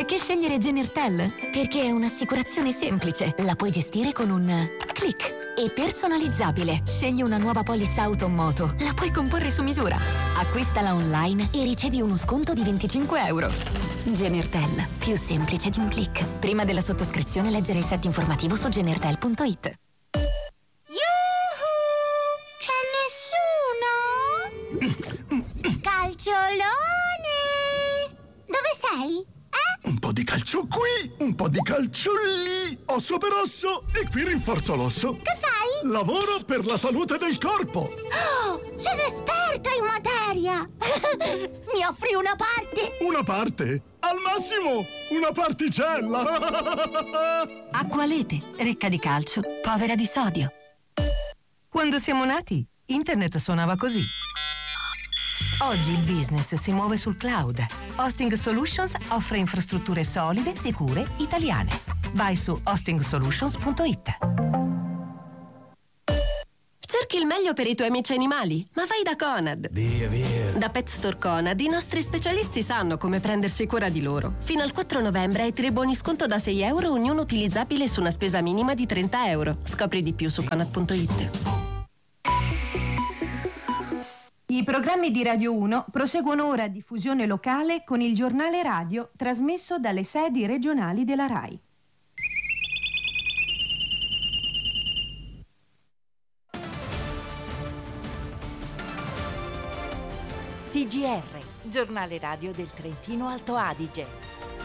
Perché scegliere Genertel? Perché è un'assicurazione semplice. La puoi gestire con un click. E personalizzabile. Scegli una nuova polizza auto o moto. La puoi comporre su misura. Acquistala online e ricevi uno sconto di €25. Genertel. Più semplice di un click. Prima della sottoscrizione leggere il set informativo su genertel.it. Calciolone! Dove sei? Un po' di calcio qui, un po' di calcio lì. Osso per osso e qui rinforzo l'osso. Che fai? Lavoro per la salute del corpo. Oh, sei un'esperta in materia! Mi offri una parte? Una parte? Al massimo, una particella. Acqualete, ricca di calcio, povera di sodio. Quando siamo nati, internet suonava così. Oggi il business si muove sul cloud. Hosting Solutions offre infrastrutture solide, sicure, italiane. Vai su hostingsolutions.it. Cerchi il meglio per i tuoi amici animali? Ma vai da Conad. Via. Da Pet Store Conad i nostri specialisti sanno come prendersi cura di loro. Fino al 4 novembre hai 3 buoni sconto da €6, ognuno utilizzabile su una spesa minima di €30. Scopri di più su conad.it. I programmi di Radio 1 proseguono ora a diffusione locale con il giornale radio trasmesso dalle sedi regionali della RAI. TGR, giornale radio del Trentino Alto Adige.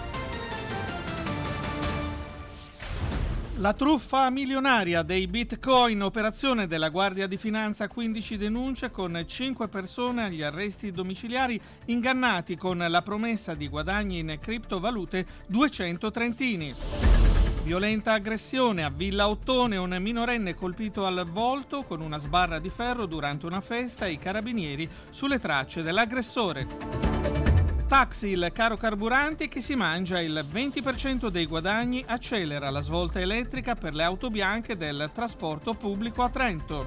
La truffa milionaria dei bitcoin, operazione della Guardia di Finanza, 15 denunce con 5 persone agli arresti domiciliari, ingannati con la promessa di guadagni in criptovalute 200 trentini. Violenta aggressione a Villa Ottone, un minorenne colpito al volto con una sbarra di ferro durante una festa e i carabinieri sulle tracce dell'aggressore. Taxi, il caro carburanti che si mangia il 20% dei guadagni, accelera la svolta elettrica per le auto bianche del trasporto pubblico a Trento.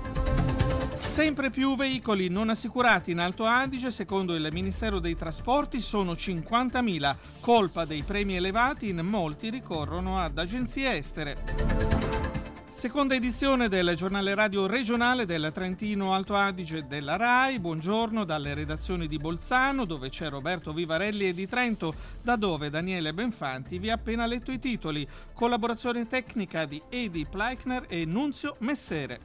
Sempre più veicoli non assicurati in Alto Adige, secondo il Ministero dei Trasporti sono 50.000, colpa dei premi elevati, in molti ricorrono ad agenzie estere. Seconda edizione del giornale radio regionale del Trentino Alto Adige della RAI. Buongiorno dalle redazioni di Bolzano, dove c'è Roberto Vivarelli, e di Trento, da dove Daniele Benfanti vi ha appena letto i titoli. Collaborazione tecnica di Edi Pleichner e Nunzio Messere.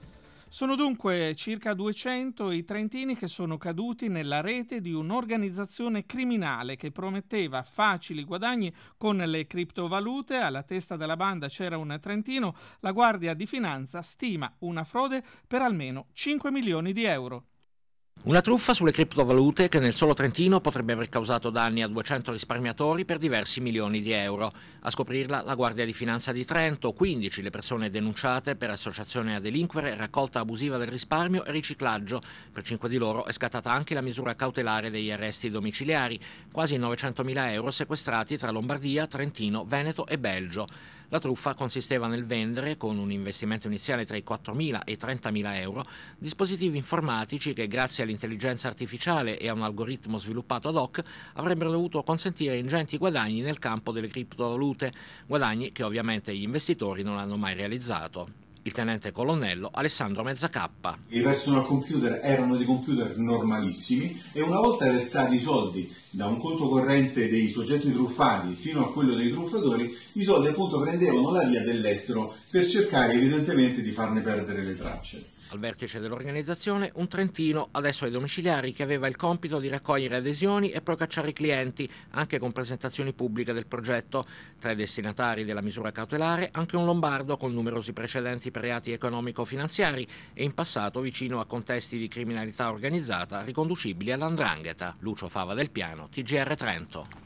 Sono dunque circa 200 i trentini che sono caduti nella rete di un'organizzazione criminale che prometteva facili guadagni con le criptovalute. Alla testa della banda c'era un trentino. La Guardia di Finanza stima una frode per almeno 5 milioni di euro. Una truffa sulle criptovalute che nel solo Trentino potrebbe aver causato danni a 200 risparmiatori per diversi milioni di euro. A scoprirla la Guardia di Finanza di Trento, 15 le persone denunciate per associazione a delinquere, raccolta abusiva del risparmio e riciclaggio. Per 5 di loro è scattata anche la misura cautelare degli arresti domiciliari, quasi 900.000 euro sequestrati tra Lombardia, Trentino, Veneto e Belgio. La truffa consisteva nel vendere, con un investimento iniziale tra i 4.000 e i 30.000 euro, dispositivi informatici che, grazie all'intelligenza artificiale e a un algoritmo sviluppato ad hoc, avrebbero dovuto consentire ingenti guadagni nel campo delle criptovalute, guadagni che ovviamente gli investitori non hanno mai realizzato. Il tenente colonnello Alessandro Mezzacappa. I personal computer erano dei computer normalissimi e una volta versati i soldi da un conto corrente dei soggetti truffati fino a quello dei truffatori, i soldi appunto prendevano la via dell'estero per cercare evidentemente di farne perdere le tracce. Al vertice dell'organizzazione un trentino, adesso ai domiciliari, che aveva il compito di raccogliere adesioni e procacciare i clienti, anche con presentazioni pubbliche del progetto. Tra i destinatari della misura cautelare anche un lombardo con numerosi precedenti per reati economico-finanziari e in passato vicino a contesti di criminalità organizzata riconducibili all''ndrangheta. Lucio Fava del Piano, TGR Trento.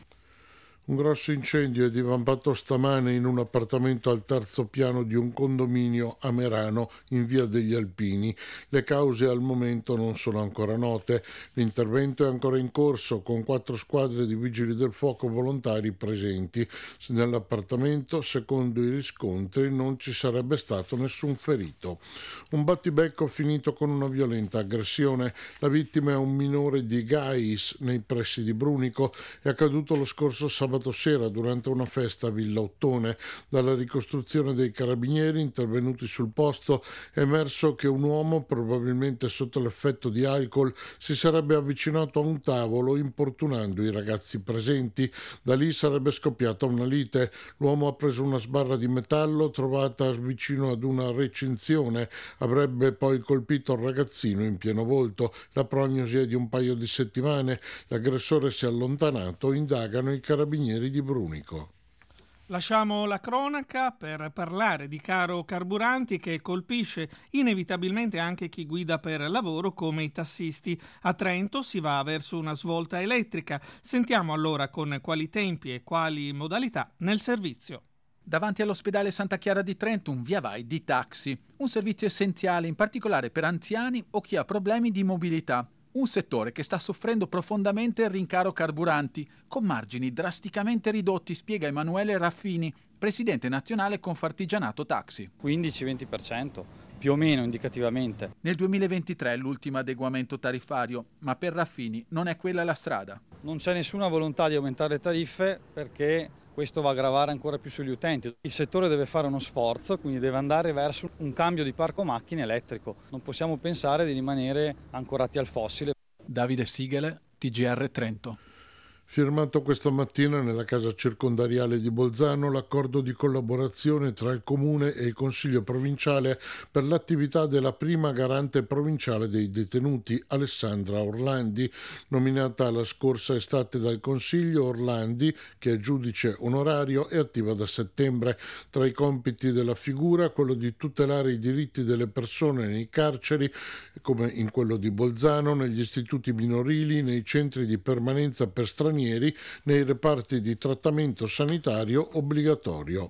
Un grosso incendio è divampato stamane in un appartamento al terzo piano di un condominio a Merano in via degli Alpini. Le cause al momento non sono ancora note. L'intervento è ancora in corso con 4 squadre di vigili del fuoco volontari presenti. Nell'appartamento, secondo i riscontri, non ci sarebbe stato nessun ferito. Un battibecco finito con una violenta aggressione. La vittima è un minore di Gais nei pressi di Brunico. È accaduto lo scorso sabato sabato sera durante una festa a Villa Ottone. Dalla ricostruzione dei carabinieri intervenuti sul posto è emerso che un uomo, probabilmente sotto l'effetto di alcol, si sarebbe avvicinato a un tavolo importunando i ragazzi presenti. Da lì sarebbe scoppiata una lite. L'uomo ha preso una sbarra di metallo trovata vicino ad una recinzione. Avrebbe poi colpito il ragazzino in pieno volto. La prognosi è di un paio di settimane. L'aggressore si è allontanato, indagano i carabinieri di Brunico. Lasciamo la cronaca per parlare di caro carburanti che colpisce inevitabilmente anche chi guida per lavoro come i tassisti. A Trento si va verso una svolta elettrica. Sentiamo allora con quali tempi e quali modalità nel servizio. Davanti all'ospedale Santa Chiara di Trento un via vai di taxi, un servizio essenziale in particolare per anziani o chi ha problemi di mobilità. Un settore che sta soffrendo profondamente il rincaro carburanti, con margini drasticamente ridotti, spiega Emanuele Raffini, presidente nazionale Confartigianato Taxi. 15-20%, più o meno indicativamente. Nel 2023 è l'ultimo adeguamento tariffario, ma per Raffini non è quella la strada. Non c'è nessuna volontà di aumentare le tariffe perché questo va a gravare ancora più sugli utenti. Il settore deve fare uno sforzo, quindi deve andare verso un cambio di parco macchine elettrico. Non possiamo pensare di rimanere ancorati al fossile. Davide Sigele, TGR Trento. Firmato questa mattina nella casa circondariale di Bolzano l'accordo di collaborazione tra il Comune e il Consiglio provinciale per l'attività della prima garante provinciale dei detenuti, Alessandra Orlandi. Nominata la scorsa estate dal Consiglio, Orlandi, che è giudice onorario, è attiva da settembre. Tra i compiti della figura quello di tutelare i diritti delle persone nei carceri, come in quello di Bolzano, negli istituti minorili, nei centri di permanenza per stranieri, nei reparti di trattamento sanitario obbligatorio.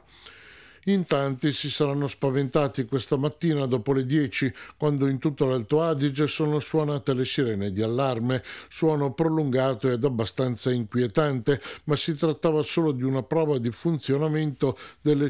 In tanti si saranno spaventati questa mattina dopo le 10, quando in tutto l'Alto Adige sono suonate le sirene di allarme. Suono prolungato ed abbastanza inquietante, ma si trattava solo di una prova di funzionamento delle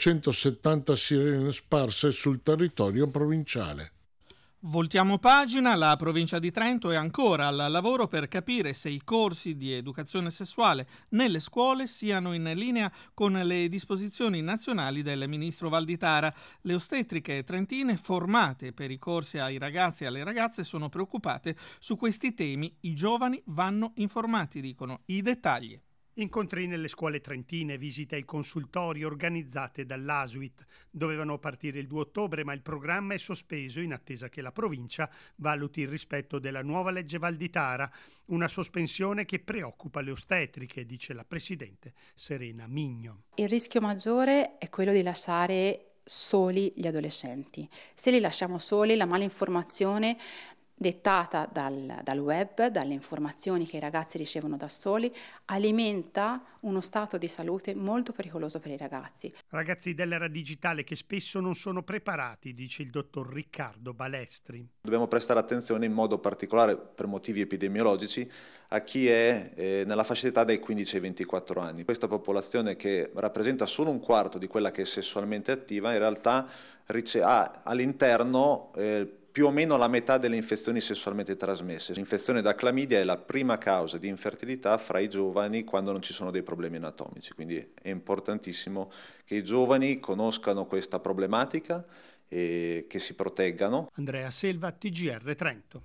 570 sirene sparse sul territorio provinciale. Voltiamo pagina, la provincia di Trento è ancora al lavoro per capire se i corsi di educazione sessuale nelle scuole siano in linea con le disposizioni nazionali del ministro Valditara. Le ostetriche trentine formate per i corsi ai ragazzi e alle ragazze sono preoccupate su questi temi. I giovani vanno informati, dicono. I dettagli. Incontri nelle scuole trentine, visite ai consultori organizzate dall'ASUIT. Dovevano partire il 2 ottobre, ma il programma è sospeso in attesa che la provincia valuti il rispetto della nuova legge Valditara. Una sospensione che preoccupa le ostetriche, dice la presidente Serena Migno. Il rischio maggiore è quello di lasciare soli gli adolescenti. Se li lasciamo soli, la malinformazione dettata dal web, dalle informazioni che i ragazzi ricevono da soli, alimenta uno stato di salute molto pericoloso per i ragazzi. Ragazzi dell'era digitale che spesso non sono preparati, dice il dottor Riccardo Balestri. Dobbiamo prestare attenzione in modo particolare, per motivi epidemiologici, a chi è nella fascia d'età dai 15 ai 24 anni. Questa popolazione, che rappresenta solo un quarto di quella che è sessualmente attiva, in realtà ha all'interno più o meno la metà delle infezioni sessualmente trasmesse. L'infezione da clamidia è la prima causa di infertilità fra i giovani quando non ci sono dei problemi anatomici, quindi è importantissimo che i giovani conoscano questa problematica e che si proteggano. Andrea Selva, TGR Trento.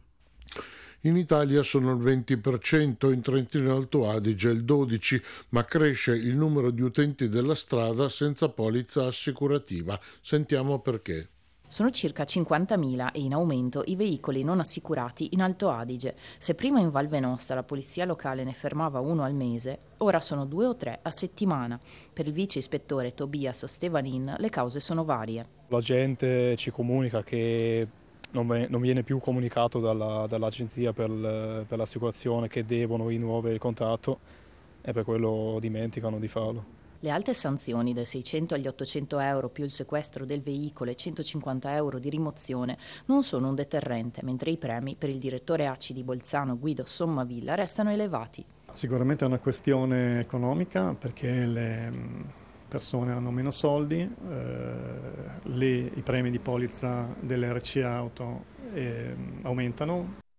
In Italia sono il 20%, in Trentino Alto Adige il 12%, ma cresce il numero di utenti della strada senza polizza assicurativa. Sentiamo perché. Sono circa 50.000 e in aumento i veicoli non assicurati in Alto Adige. Se prima in Val Venosta la polizia locale ne fermava uno al mese, ora sono 2 o 3 a settimana. Per il vice ispettore Tobias Stevanin le cause sono varie. La gente ci comunica che non viene più comunicato dall'agenzia per l'assicurazione che devono rinnovare il contratto e per quello dimenticano di farlo. Le alte sanzioni dai 600 agli 800 euro più il sequestro del veicolo e 150 euro di rimozione non sono un deterrente, mentre i premi per il direttore ACI di Bolzano Guido Sommavilla restano elevati. Sicuramente è una questione economica perché le persone hanno meno soldi, i premi di polizza delle RC auto aumentano.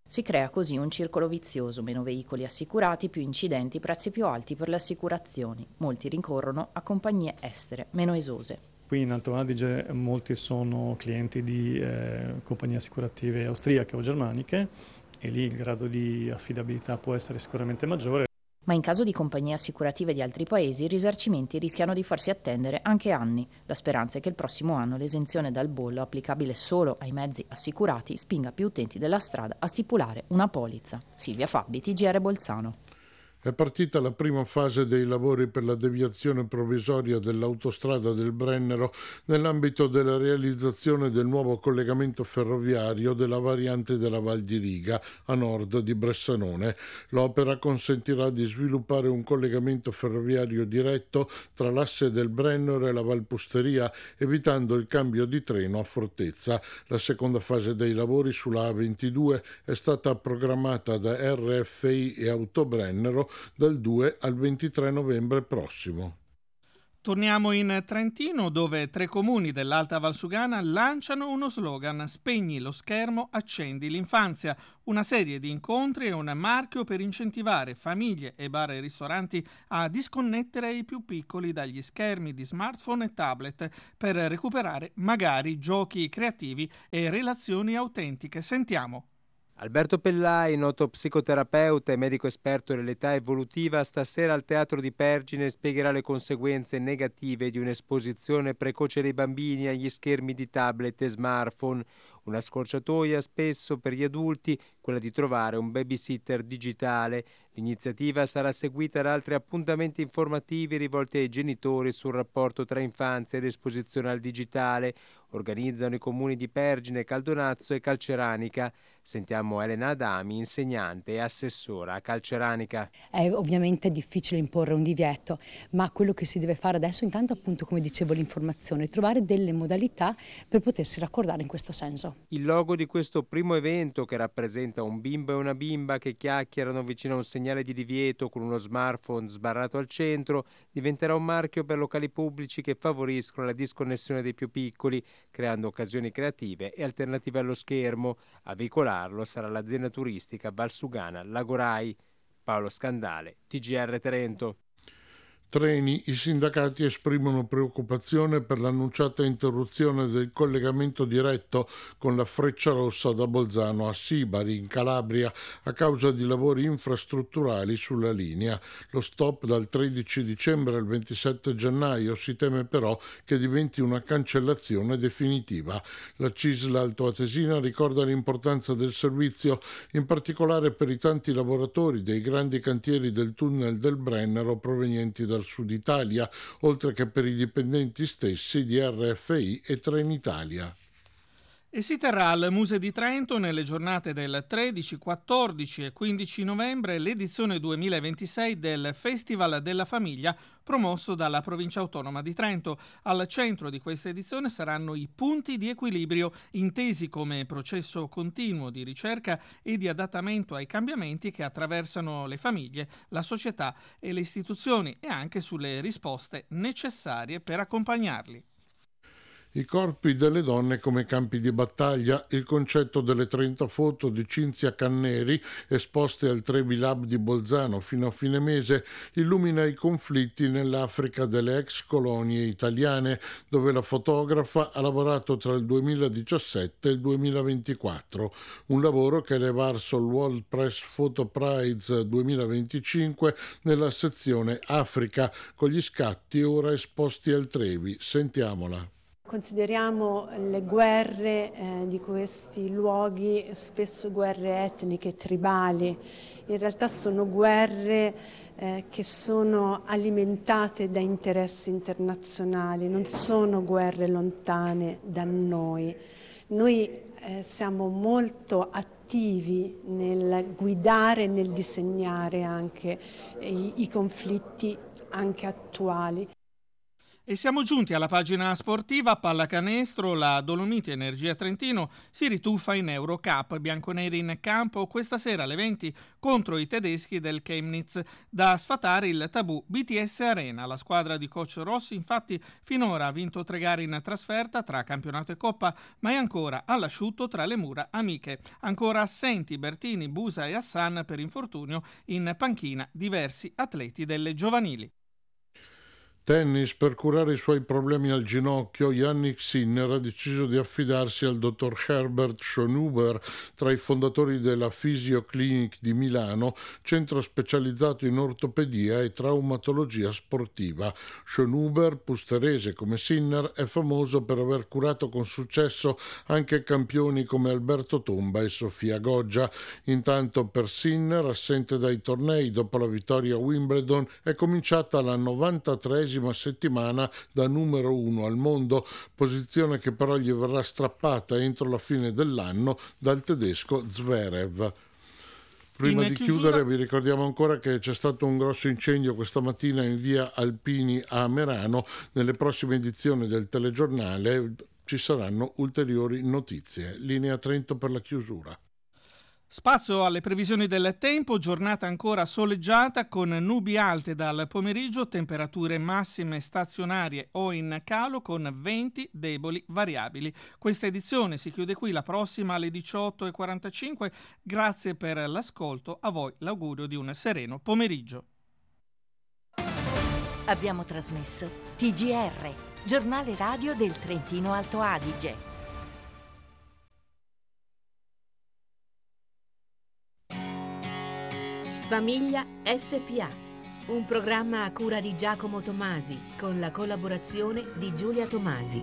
Si crea così un circolo vizioso: meno veicoli assicurati, più incidenti, prezzi più alti per le assicurazioni. Molti ricorrono a compagnie estere, meno esose. Qui in Alto Adige molti sono clienti di compagnie assicurative austriache o germaniche e lì il grado di affidabilità può essere sicuramente maggiore. Ma in caso di compagnie assicurative di altri paesi i risarcimenti rischiano di farsi attendere anche anni. La speranza è che il prossimo anno l'esenzione dal bollo, applicabile solo ai mezzi assicurati, spinga più utenti della strada a stipulare una polizza. Silvia Fabbi, TGR Bolzano. È partita la prima fase dei lavori per la deviazione provvisoria dell'autostrada del Brennero nell'ambito della realizzazione del nuovo collegamento ferroviario della variante della Val di Riga a nord di Bressanone. L'opera consentirà di sviluppare un collegamento ferroviario diretto tra l'asse del Brennero e la Valpusteria, evitando il cambio di treno a Fortezza. La seconda fase dei lavori sulla A22 è stata programmata da RFI e Autobrennero dal 2 al 23 novembre prossimo. Torniamo in Trentino, dove 3 comuni dell'Alta Valsugana lanciano uno slogan: spegni lo schermo, accendi l'infanzia. Una serie di incontri e un marchio per incentivare famiglie e bar e ristoranti a disconnettere i più piccoli dagli schermi di smartphone e tablet per recuperare magari giochi creativi e relazioni autentiche. Sentiamo. Alberto Pellai, noto psicoterapeuta e medico esperto dell'età evolutiva, stasera al Teatro di Pergine spiegherà le conseguenze negative di un'esposizione precoce dei bambini agli schermi di tablet e smartphone. Una scorciatoia spesso per gli adulti, quella di trovare un babysitter digitale. L'iniziativa sarà seguita da altri appuntamenti informativi rivolti ai genitori sul rapporto tra infanzia ed esposizione al digitale. Organizzano i comuni di Pergine, Caldonazzo e Calceranica. Sentiamo Elena Adami, insegnante e assessora a Calceranica. È ovviamente difficile imporre un divieto, ma quello che si deve fare adesso intanto, appunto, come dicevo, l'informazione, trovare delle modalità per potersi raccordare in questo senso. Il logo di questo primo evento, che rappresenta un bimbo e una bimba che chiacchierano vicino a un segnale di divieto con uno smartphone sbarrato al centro, diventerà un marchio per locali pubblici che favoriscono la disconnessione dei più piccoli, creando occasioni creative e alternative allo schermo. A veicolarlo sarà l'azienda turistica Valsugana Lagorai. Paolo Scandale, TGR Trento. Treni, i sindacati esprimono preoccupazione per l'annunciata interruzione del collegamento diretto con la Frecciarossa da Bolzano a Sibari, in Calabria, a causa di lavori infrastrutturali sulla linea. Lo stop dal 13 dicembre al 27 gennaio si teme però che diventi una cancellazione definitiva. La CISL altoatesina ricorda l'importanza del servizio, in particolare per i tanti lavoratori dei grandi cantieri del tunnel del Brennero provenienti dal Sud Italia, oltre che per i dipendenti stessi di RFI e Trenitalia. E si terrà al Museo di Trento nelle giornate del 13, 14 e 15 novembre l'edizione 2026 del Festival della Famiglia promosso dalla Provincia Autonoma di Trento. Al centro di questa edizione saranno i punti di equilibrio, intesi come processo continuo di ricerca e di adattamento ai cambiamenti che attraversano le famiglie, la società e le istituzioni, e anche sulle risposte necessarie per accompagnarli. I corpi delle donne come campi di battaglia, il concetto delle 30 foto di Cinzia Canneri esposte al Trevi Lab di Bolzano fino a fine mese illumina i conflitti nell'Africa delle ex colonie italiane, dove la fotografa ha lavorato tra il 2017 e il 2024, un lavoro che è emerso al World Press Photo Prize 2025 nella sezione Africa, con gli scatti ora esposti al Trevi. Sentiamola. Consideriamo le guerre di questi luoghi spesso guerre etniche, tribali. In realtà sono guerre che sono alimentate da interessi internazionali, non sono guerre lontane da noi. Noi siamo molto attivi nel guidare e nel disegnare anche i conflitti anche attuali. E siamo giunti alla pagina sportiva. Pallacanestro, la Dolomiti Energia Trentino si rituffa in Eurocup. Bianconeri in campo questa sera alle 20 contro i tedeschi del Chemnitz. Da sfatare il tabù BTS Arena. La squadra di coach Rossi infatti finora ha vinto 3 gare in trasferta tra campionato e coppa, ma è ancora all'asciutto tra le mura amiche. Ancora assenti Bertini, Busa e Hassan per infortunio, in panchina diversi atleti delle giovanili. Tennis, per curare i suoi problemi al ginocchio, Jannik Sinner ha deciso di affidarsi al dottor Herbert Schönhuber, tra i fondatori della Physio Clinic di Milano, centro specializzato in ortopedia e traumatologia sportiva. Schönhuber, pusterese come Sinner, è famoso per aver curato con successo anche campioni come Alberto Tomba e Sofia Goggia. Intanto per Sinner, assente dai tornei dopo la vittoria a Wimbledon, è cominciata la 93esima settimana da numero 1 al mondo, posizione che però gli verrà strappata entro la fine dell'anno dal tedesco Zverev. Prima di chiudere vi ricordiamo ancora che c'è stato un grosso incendio questa mattina in via Alpini a Merano. Nelle prossime edizioni del telegiornale ci saranno ulteriori notizie. Linea Trento per la chiusura. Spazio alle previsioni del tempo, giornata ancora soleggiata con nubi alte dal pomeriggio, temperature massime stazionarie o in calo con venti deboli variabili. Questa edizione si chiude qui, la prossima alle 18:45. Grazie per l'ascolto, a voi l'augurio di un sereno pomeriggio. Abbiamo trasmesso TGR, giornale radio del Trentino Alto Adige. Famiglia SPA, un programma a cura di Giacomo Tomasi con la collaborazione di Giulia Tomasi.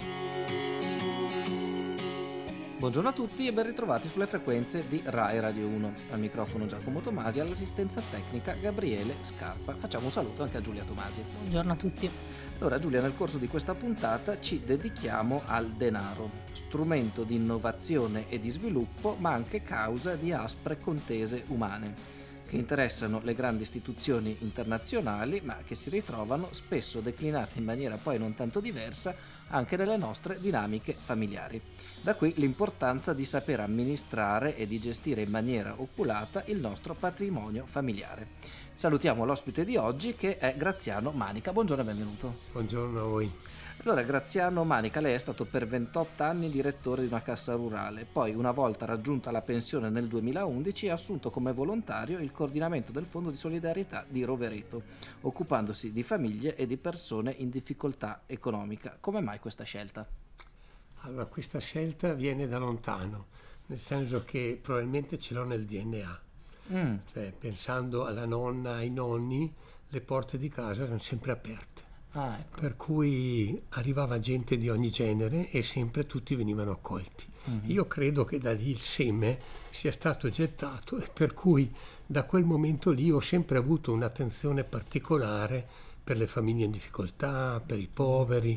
Buongiorno a tutti e ben ritrovati sulle frequenze di Rai Radio 1. Al microfono Giacomo Tomasi, all'assistenza tecnica Gabriele Scarpa. Facciamo un saluto anche a Giulia Tomasi. Buongiorno a tutti. Allora Giulia, nel corso di questa puntata ci dedichiamo al denaro, strumento di innovazione e di sviluppo, ma anche causa di aspre contese umane, che interessano le grandi istituzioni internazionali, ma che si ritrovano spesso declinate in maniera poi non tanto diversa anche nelle nostre dinamiche familiari. Da qui l'importanza di saper amministrare e di gestire in maniera oculata il nostro patrimonio familiare. Salutiamo l'ospite di oggi, che è Graziano Manica. Buongiorno e benvenuto. Buongiorno a voi. Allora, Graziano Manica, lei è stato per 28 anni direttore di una cassa rurale, poi una volta raggiunta la pensione nel 2011 ha assunto come volontario il coordinamento del Fondo di Solidarietà di Rovereto, occupandosi di famiglie e di persone in difficoltà economica. Come mai questa scelta? Allora, questa scelta viene da lontano, nel senso che probabilmente ce l'ho nel DNA. Cioè, pensando alla nonna, ai nonni, le porte di casa erano sempre aperte. Ecco. Per cui arrivava gente di ogni genere e sempre tutti venivano accolti. Io credo che da lì il seme sia stato gettato e per cui da quel momento lì ho sempre avuto un'attenzione particolare per le famiglie in difficoltà, per i poveri,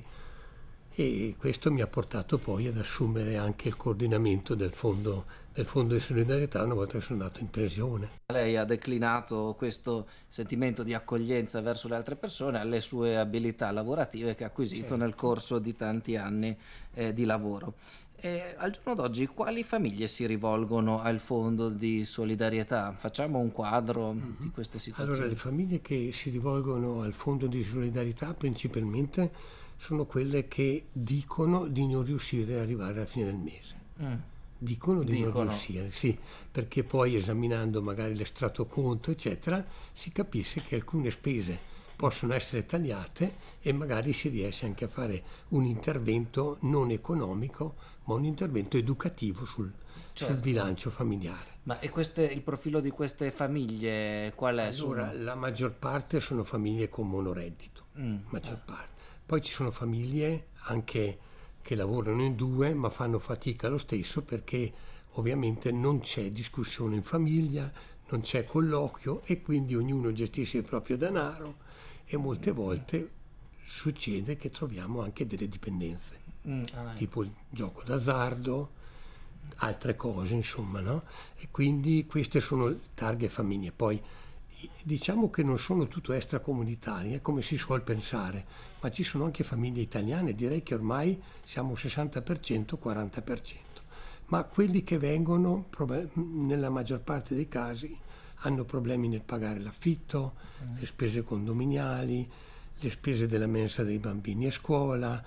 e questo mi ha portato poi ad assumere anche il coordinamento del fondo di solidarietà una volta che sono andato in pensione. Lei ha declinato questo sentimento di accoglienza verso le altre persone alle sue abilità lavorative che ha acquisito nel corso di tanti anni di lavoro. Al giorno d'oggi quali famiglie si rivolgono al fondo di solidarietà? Facciamo un quadro di queste situazioni. Allora, le famiglie che si rivolgono al fondo di solidarietà principalmente sono quelle che dicono di non riuscire ad arrivare alla fine del mese. Dicono di non riuscire, sì, perché poi esaminando magari l'estratto conto, eccetera, si capisce che alcune spese possono essere tagliate e magari si riesce anche a fare un intervento non economico, ma un intervento educativo sul bilancio familiare. Ma e il profilo di queste famiglie qual è? Allora, la maggior parte sono famiglie con monoreddito, maggior parte. Poi ci sono famiglie anche che lavorano in due ma fanno fatica lo stesso perché ovviamente non c'è discussione in famiglia, non c'è colloquio e quindi ognuno gestisce il proprio denaro e molte volte succede che troviamo anche delle dipendenze, tipo il gioco d'azzardo, altre cose insomma, no? E quindi queste sono le targhe famiglie. Poi diciamo che non sono tutto extracomunitari, come si suol pensare, ma ci sono anche famiglie italiane, direi che ormai siamo 60%, 40%, ma quelli che vengono, nella maggior parte dei casi, hanno problemi nel pagare l'affitto, le spese condominiali, le spese della mensa dei bambini a scuola,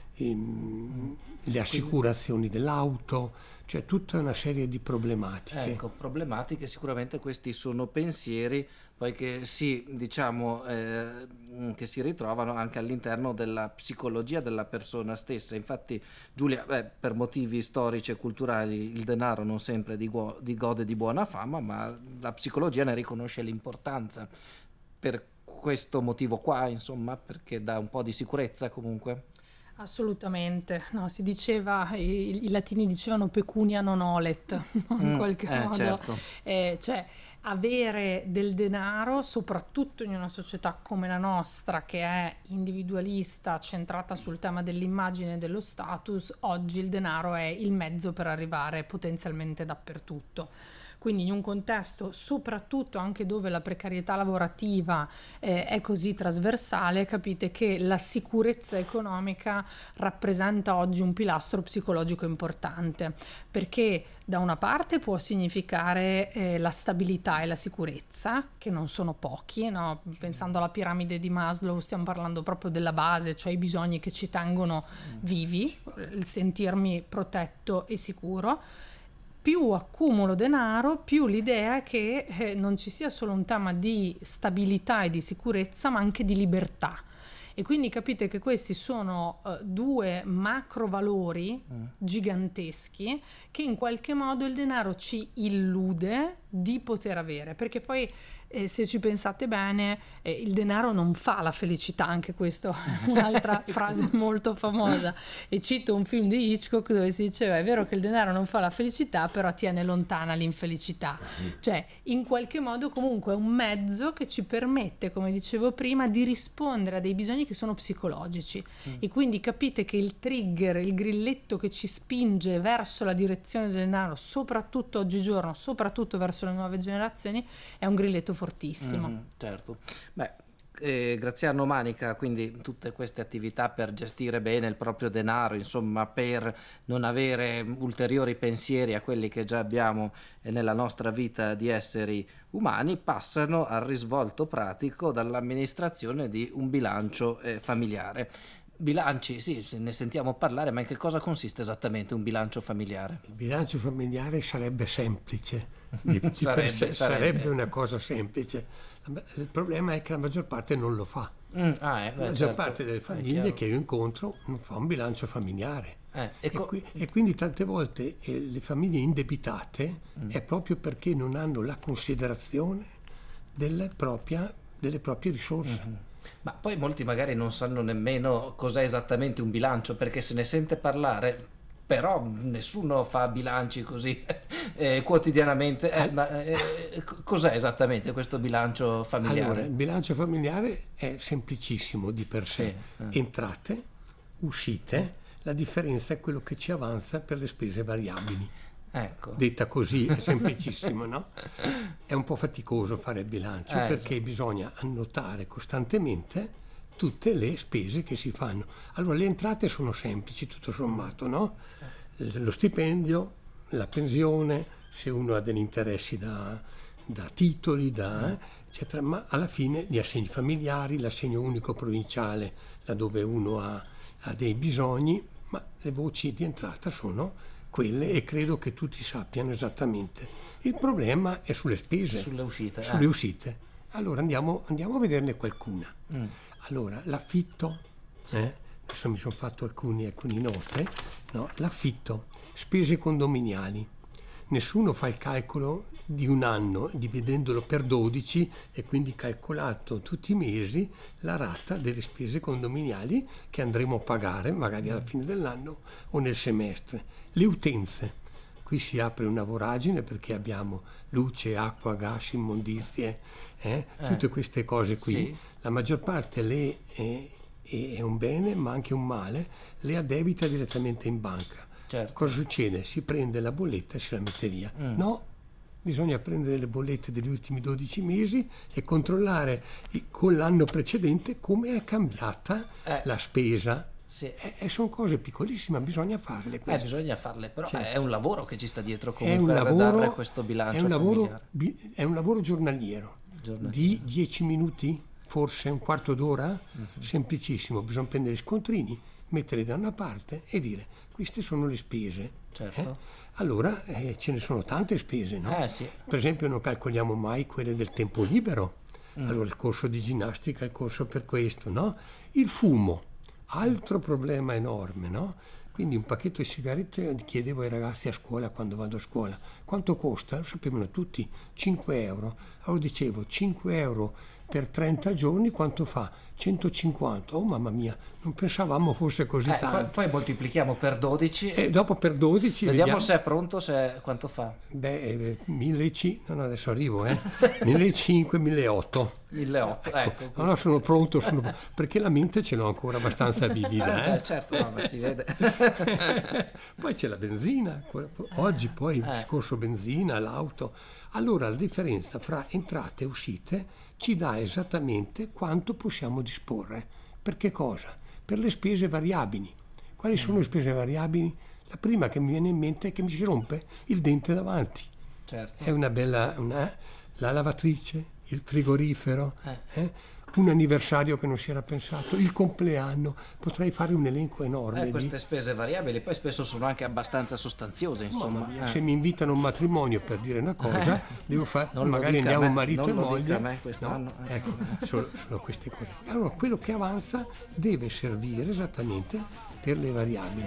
le assicurazioni dell'auto, cioè tutta una serie di problematiche. Ecco, problematiche, sicuramente questi sono pensieri poi che che si ritrovano anche all'interno della psicologia della persona stessa. Infatti, Giulia, per motivi storici e culturali il denaro non sempre gode di buona fama, ma la psicologia ne riconosce l'importanza per questo motivo qua, insomma, perché dà un po' di sicurezza comunque. Assolutamente, no, si diceva, i latini dicevano pecunia non olet, in qualche modo, certo. Cioè avere del denaro, soprattutto in una società come la nostra che è individualista, centrata sul tema dell'immagine e dello status, oggi il denaro è il mezzo per arrivare potenzialmente dappertutto. Quindi in un contesto soprattutto anche dove la precarietà lavorativa è così trasversale, capite che la sicurezza economica rappresenta oggi un pilastro psicologico importante, perché da una parte può significare la stabilità e la sicurezza, che non sono pochi, no? Pensando alla piramide di Maslow stiamo parlando proprio della base, cioè i bisogni che ci tengono vivi, il sentirmi protetto e sicuro. Più accumulo denaro, più l'idea che non ci sia solo un tema di stabilità e di sicurezza, ma anche di libertà. E quindi capite che questi sono due macro valori giganteschi che in qualche modo il denaro ci illude di poter avere, perché poi se ci pensate bene il denaro non fa la felicità, anche questa è un'altra frase molto famosa, e cito un film di Hitchcock dove si diceva: è vero che il denaro non fa la felicità, però tiene lontana l'infelicità. Cioè in qualche modo comunque è un mezzo che ci permette, come dicevo prima, di rispondere a dei bisogni che sono psicologici, e quindi capite che il trigger, il grilletto che ci spinge verso la direzione del denaro, soprattutto oggigiorno, soprattutto verso le nuove generazioni, è un grilletto fortissimo. Certo. Graziano Manica, quindi tutte queste attività per gestire bene il proprio denaro, insomma, per non avere ulteriori pensieri a quelli che già abbiamo nella nostra vita di esseri umani, passano al risvolto pratico dall'amministrazione di un bilancio familiare. Bilanci, sì, ne sentiamo parlare, ma in che cosa consiste esattamente un bilancio familiare? Il bilancio familiare sarebbe semplice, sarebbe una cosa semplice. Il problema è che la maggior parte non lo fa. La maggior parte delle famiglie che io incontro non fa un bilancio familiare. E quindi tante volte le famiglie indebitate è proprio perché non hanno la considerazione delle proprie risorse. Ma poi molti magari non sanno nemmeno cos'è esattamente un bilancio, perché se ne sente parlare, però nessuno fa bilanci così quotidianamente. Cos'è esattamente questo bilancio familiare? Allora, il bilancio familiare è semplicissimo di per sé. Entrate, uscite, la differenza è quello che ci avanza per le spese variabili. Ecco. Detta così è semplicissimo, no? È un po' faticoso fare il bilancio perché bisogna annotare costantemente tutte le spese che si fanno. Allora le entrate sono semplici tutto sommato, no? Lo stipendio, la pensione, se uno ha degli interessi da titoli, eccetera, ma alla fine gli assegni familiari, l'assegno unico provinciale laddove uno ha dei bisogni, ma le voci di entrata sono quelle e credo che tutti sappiano esattamente. Il problema è sulle spese. Sulle uscite. Sulle uscite. Allora andiamo a vederne qualcuna. Allora, l'affitto, adesso mi sono fatto alcune note, no? L'affitto, spese condominiali. Nessuno fa il calcolo di un anno dividendolo per 12 e quindi calcolato tutti i mesi la rata delle spese condominiali che andremo a pagare magari alla fine dell'anno o nel semestre. Le utenze, qui si apre una voragine perché abbiamo luce, acqua, gas, immondizie, tutte queste cose qui. Sì. La maggior parte è un bene ma anche un male, le addebita direttamente in banca. Certo. Cosa succede? Si prende la bolletta e se la mette via. No, bisogna prendere le bollette degli ultimi 12 mesi e controllare con l'anno precedente come è cambiata la spesa. Sì. E sono cose piccolissime, bisogna farle queste. Bisogna farle, però Cioè, è un lavoro che ci sta dietro comunque per dare questo bilancio familiare. È un lavoro giornaliero. Di 10 minuti, forse un quarto d'ora, semplicissimo, bisogna prendere gli scontrini, metterli da una parte e dire queste sono le spese. Certo. Allora ce ne sono tante spese, no? Sì. Per esempio non calcoliamo mai quelle del tempo libero, allora il corso di ginnastica, il corso per questo, no? Il fumo, altro problema enorme, no? Quindi un pacchetto di sigarette chiedevo ai ragazzi a scuola, quando vado a scuola, quanto costa? Lo sapevano tutti, 5 euro. Allora dicevo, 5 euro per 30 giorni quanto fa? 150. Oh mamma mia, non pensavamo fosse così tanto. Poi moltiplichiamo per 12 e dopo per 12 vediamo se è pronto, quanto fa. 1.500, no, adesso arrivo, 1.500, 1.800. 1.800, ecco. No, sono pronto, perché la mente ce l'ho ancora abbastanza vivida. Certo, no, ma si vede. Poi c'è la benzina, oggi poi il discorso benzina, l'auto. Allora la differenza fra entrate e uscite ci dà esattamente quanto possiamo disporre. Per che cosa? Per le spese variabili. Quali sono le spese variabili? La prima che mi viene in mente è che mi si rompe il dente davanti. Certo. È una bella... la lavatrice, il frigorifero, un anniversario che non si era pensato, il compleanno, potrei fare un elenco enorme. Queste spese variabili poi spesso sono anche abbastanza sostanziose, insomma. Se mi invitano a un matrimonio per dire una cosa, devo fare, magari andiamo marito e moglie. Non lo dica a me quest'anno. No, ecco, sono queste cose. Allora quello che avanza deve servire esattamente per le variabili.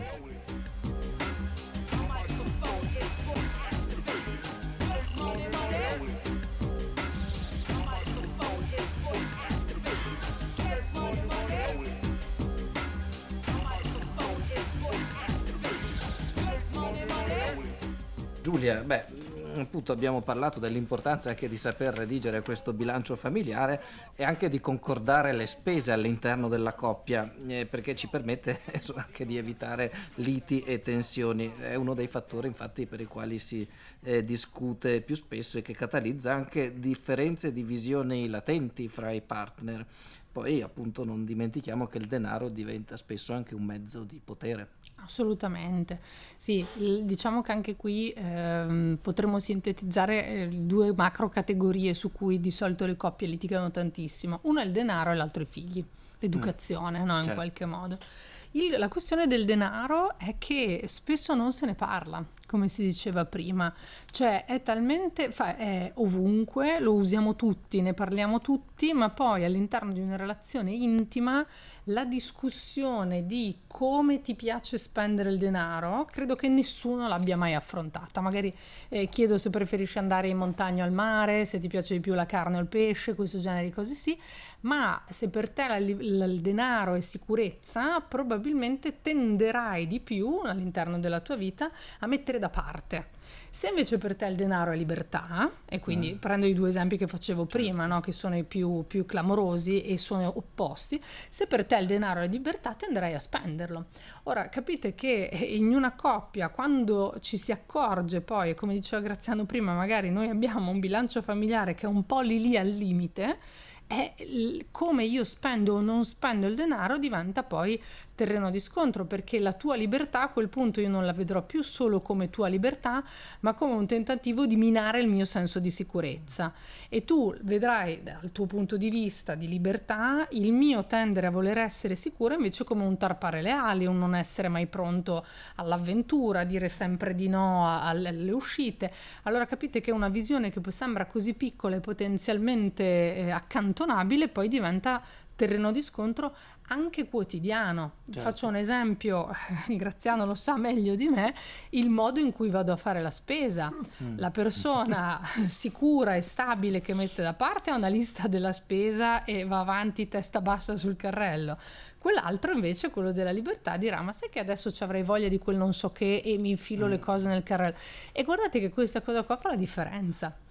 Giulia, appunto abbiamo parlato dell'importanza anche di saper redigere questo bilancio familiare e anche di concordare le spese all'interno della coppia, perché ci permette anche di evitare liti e tensioni. È uno dei fattori infatti per i quali si discute più spesso e che catalizza anche differenze di visioni latenti fra i partner. Poi appunto non dimentichiamo che il denaro diventa spesso anche un mezzo di potere. Assolutamente, sì, diciamo che anche qui potremmo sintetizzare due macro categorie su cui di solito le coppie litigano tantissimo. Uno è il denaro e l'altro i figli, l'educazione, no? In certo. qualche modo. La questione del denaro è che spesso non se ne parla, come si diceva prima, cioè è talmente, è ovunque, lo usiamo tutti, ne parliamo tutti, ma poi all'interno di una relazione intima la discussione di come ti piace spendere il denaro, credo che nessuno l'abbia mai affrontata. Magari chiedo se preferisci andare in montagna o al mare, se ti piace di più la carne o il pesce, questo genere di cose sì, ma se per te il denaro è sicurezza, probabilmente tenderai di più all'interno della tua vita a mettere da parte. Se invece per te il denaro è libertà, e quindi prendo i due esempi che facevo prima, no? Che sono i più clamorosi e sono opposti, se per te il denaro è libertà tenderai a spenderlo. Ora capite che in una coppia, quando ci si accorge poi, come diceva Graziano prima, magari noi abbiamo un bilancio familiare che è un po' lì al limite, è come io spendo o non spendo il denaro diventa poi terreno di scontro, perché la tua libertà a quel punto io non la vedrò più solo come tua libertà, ma come un tentativo di minare il mio senso di sicurezza, e tu vedrai dal tuo punto di vista di libertà il mio tendere a voler essere sicuro invece come un tarpare le ali, un non essere mai pronto all'avventura, dire sempre di no alle uscite. Allora capite che una visione che sembra così piccola e potenzialmente accantonabile poi diventa terreno di scontro anche quotidiano. Certo. Faccio un esempio, Graziano lo sa meglio di me, il modo in cui vado a fare la spesa. La persona sicura e stabile che mette da parte ha una lista della spesa e va avanti testa bassa sul carrello. Quell'altro invece, quello della libertà, dirà: ma sai che adesso ci avrei voglia di quel non so che e mi infilo le cose nel carrello. E guardate che questa cosa qua fa la differenza.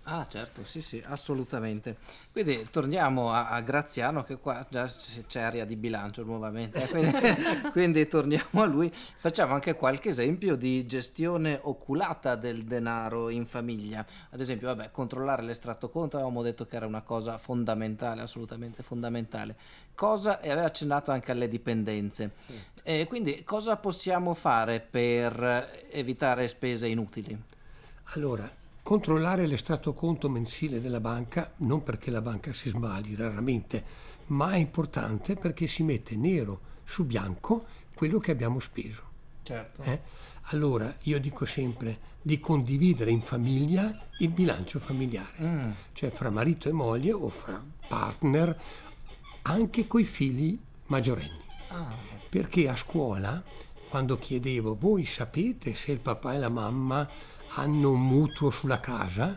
Ah, certo, sì, assolutamente. Quindi torniamo a Graziano, che qua già c'è aria di bilancio nuovamente, quindi torniamo a lui. Facciamo anche qualche esempio di gestione oculata del denaro in famiglia. Ad esempio, controllare l'estratto conto, avevamo detto che era una cosa fondamentale, assolutamente fondamentale. E aveva accennato anche alle dipendenze. Sì. Quindi cosa possiamo fare per evitare spese inutili? Allora, controllare l'estratto conto mensile della banca, non perché la banca si sbagli raramente, ma è importante perché si mette nero su bianco quello che abbiamo speso. Certo. Allora, io dico sempre di condividere in famiglia il bilancio familiare, cioè fra marito e moglie o fra partner, anche coi figli maggiorenni. Perché a scuola, quando chiedevo, voi sapete se il papà e la mamma hanno un mutuo sulla casa?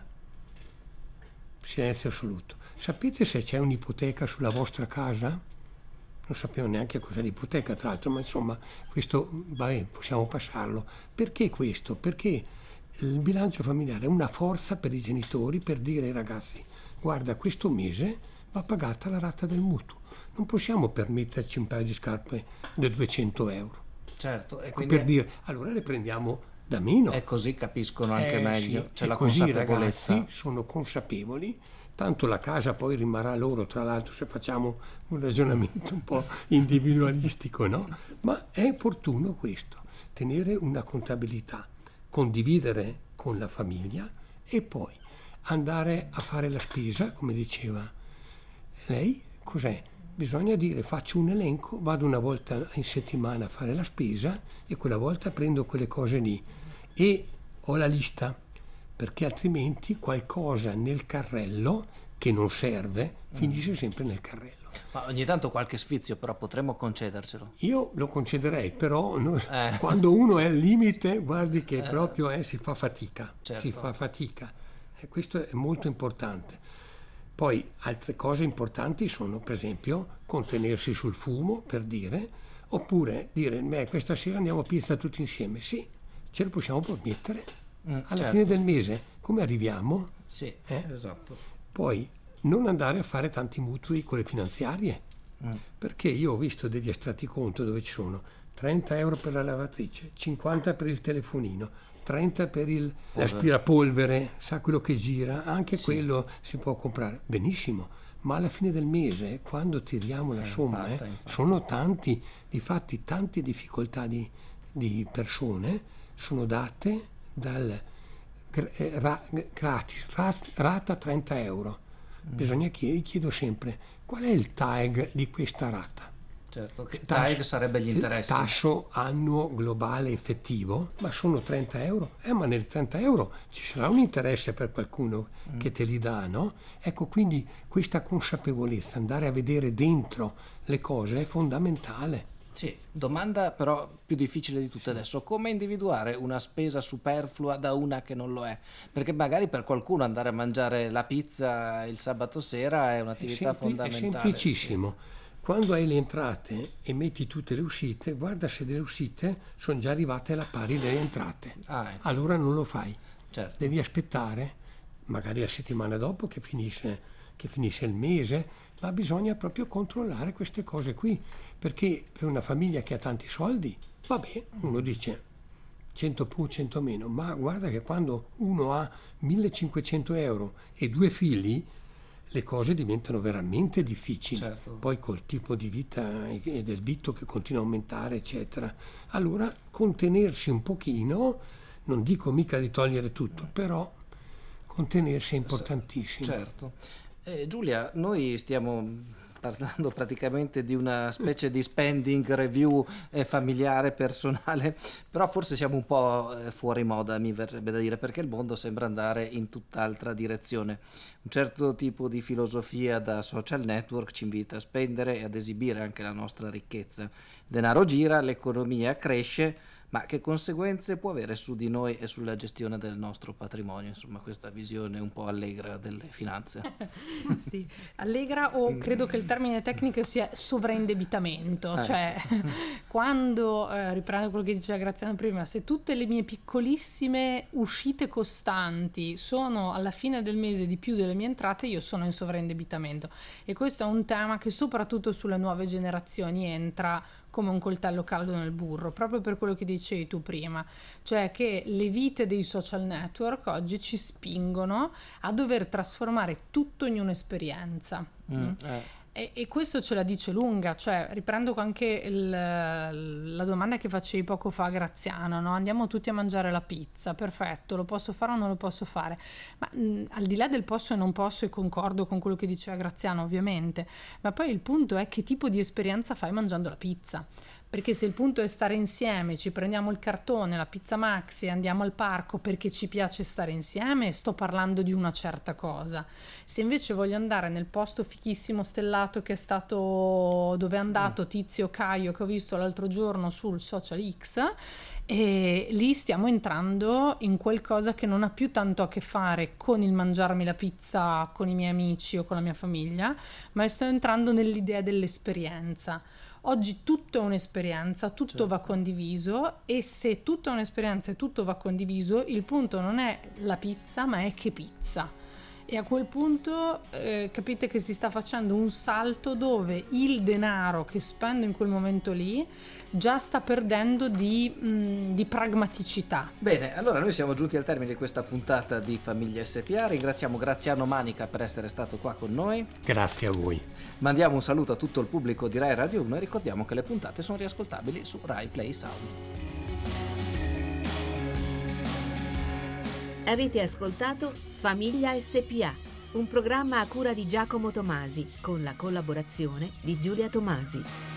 Silenzio assoluto. Sapete se c'è un'ipoteca sulla vostra casa? Non sapevo neanche cos'è l'ipoteca, tra l'altro, ma insomma, questo possiamo passarlo. Perché questo? Perché il bilancio familiare è una forza per i genitori per dire ai ragazzi: guarda, questo mese va pagata la rata del mutuo. Non possiamo permetterci un paio di scarpe da 200 euro. Certo. E quindi per dire, allora le prendiamo da meno. E così capiscono anche meglio, sì. C'è la così consapevolezza. I ragazzi sono consapevoli, tanto la casa poi rimarrà loro, tra l'altro, se facciamo un ragionamento un po' individualistico, no? Ma è opportuno questo, tenere una contabilità, condividere con la famiglia e poi andare a fare la spesa, come diceva lei, cos'è? Bisogna dire, faccio un elenco, vado una volta in settimana a fare la spesa e quella volta prendo quelle cose lì e ho la lista, perché altrimenti qualcosa nel carrello che non serve finisce sempre nel carrello. Ma ogni tanto qualche sfizio però potremmo concedercelo. Io lo concederei, però quando uno è al limite, guardi che proprio si fa fatica, certo. Si fa fatica. E questo è molto importante. Poi altre cose importanti sono, per esempio, contenersi sul fumo, per dire, oppure dire, questa sera andiamo a pizza tutti insieme. Sì, ce lo possiamo permettere. Alla fine del mese, come arriviamo? Sì, esatto. Poi non andare a fare tanti mutui con le finanziarie, perché io ho visto degli estratti conto dove ci sono 30 euro per la lavatrice, 50 per il telefonino, 30 per l'aspirapolvere, sa quello che gira, anche quello si può comprare. Benissimo, ma alla fine del mese, quando tiriamo la somma, sono tanti, difatti tante difficoltà di persone sono date dal gratis, rata 30 euro. Bisogna chiedo sempre, qual è il TAEG di questa rata? Certo, che TAEG sarebbe gli interessi. Il tasso annuo globale effettivo, ma sono 30 euro. Ma nel 30 euro ci sarà un interesse per qualcuno che te li dà, no? Ecco, quindi questa consapevolezza, andare a vedere dentro le cose è fondamentale. Sì, domanda però più difficile di tutte adesso: come individuare una spesa superflua da una che non lo è? Perché magari per qualcuno andare a mangiare la pizza il sabato sera è un'attività fondamentale. È semplicissimo. Sì. Quando hai le entrate e metti tutte le uscite, guarda se delle uscite sono già arrivate alla pari delle entrate. Ecco. Allora non lo fai. Certo. Devi aspettare, magari la settimana dopo che finisce il mese, ma bisogna proprio controllare queste cose qui, perché per una famiglia che ha tanti soldi, vabbè, uno dice 100 più, 100 meno, ma guarda che quando uno ha 1.500 euro e 2 figli, le cose diventano veramente difficili. Certo. Poi col tipo di vita e del vitto che continua a aumentare, eccetera. Allora contenersi un pochino, non dico mica di togliere tutto, però contenersi è importantissimo. Certo. Giulia, noi stiamo parlando praticamente di una specie di spending review familiare, personale, però forse siamo un po' fuori moda, mi verrebbe da dire, perché il mondo sembra andare in tutt'altra direzione. Un certo tipo di filosofia da social network ci invita a spendere e ad esibire anche la nostra ricchezza. Il denaro gira, l'economia cresce, Ma che conseguenze può avere su di noi e sulla gestione del nostro patrimonio? Insomma, questa visione un po' allegra delle finanze. Sì, allegra, o credo che il termine tecnico sia sovraindebitamento, cioè quando, riprendo quello che diceva Graziano prima, se tutte le mie piccolissime uscite costanti sono alla fine del mese di più delle mie entrate, io sono in sovraindebitamento, e questo è un tema che soprattutto sulle nuove generazioni entra come un coltello caldo nel burro, proprio per quello che dicevi tu prima, cioè che le vite dei social network oggi ci spingono a dover trasformare tutto in un'esperienza. E questo ce la dice lunga, cioè riprendo anche la domanda che facevi poco fa a Graziano, no? Andiamo tutti a mangiare la pizza, perfetto, lo posso fare o non lo posso fare? Ma al di là del posso e non posso, e concordo con quello che diceva Graziano ovviamente, ma poi il punto è che tipo di esperienza fai mangiando la pizza. Perché se il punto è stare insieme, ci prendiamo il cartone, la pizza maxi e andiamo al parco perché ci piace stare insieme, sto parlando di una certa cosa. Se invece voglio andare nel posto fichissimo stellato che è stato, dove è andato Tizio Caio, che ho visto l'altro giorno sul social X, e lì stiamo entrando in qualcosa che non ha più tanto a che fare con il mangiarmi la pizza con i miei amici o con la mia famiglia, ma sto entrando nell'idea dell'esperienza. Oggi tutto è un'esperienza, tutto va condiviso, e se tutto è un'esperienza e tutto va condiviso, il punto non è la pizza, ma è che pizza. E a quel punto capite che si sta facendo un salto dove il denaro che spendo in quel momento lì già sta perdendo di pragmaticità. Bene, allora noi siamo giunti al termine di questa puntata di Famiglia SPA. Ringraziamo Graziano Manica per essere stato qua con noi. Grazie a voi. Mandiamo un saluto a tutto il pubblico di Rai Radio 1 e ricordiamo che le puntate sono riascoltabili su Rai Play Sound. Avete ascoltato Famiglia SPA, un programma a cura di Giacomo Tomasi con la collaborazione di Giulia Tomasi.